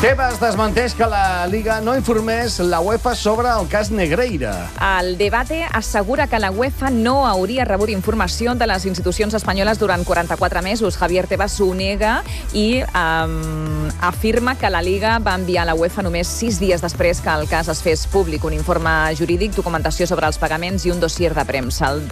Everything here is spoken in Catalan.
Tebas desmenteix que la Liga no informés la UEFA sobre el cas Negreira. El Debate assegura que la UEFA no hauria rebut informació de les institucions espanyoles durant 44 mesos. Javier Tebas ho nega i afirma que la Liga va enviar a la UEFA només 6 dies després que el cas es fes públic. Un informe jurídic, documentació sobre els pagaments i un dossier de premsa. El